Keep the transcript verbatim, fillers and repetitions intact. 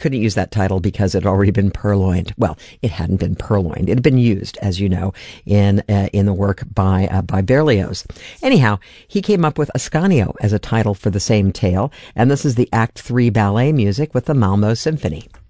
couldn't use that title because it had already been purloined. Well, it hadn't been purloined. It had been used, as you know, in uh, in the work by uh, by Berlioz. Anyhow, he came up with Ascanio as a title for the same tale, and this is the Act Three ballet music with the Malmo Symphony.